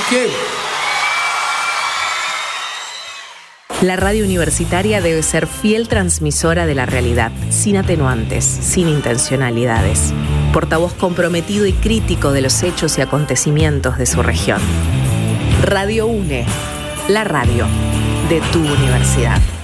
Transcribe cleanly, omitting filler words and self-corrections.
qué? La radio universitaria debe ser fiel transmisora de la realidad, sin atenuantes, sin intencionalidades. Portavoz comprometido y crítico de los hechos y acontecimientos de su región. Radio UNE, la radio de tu universidad.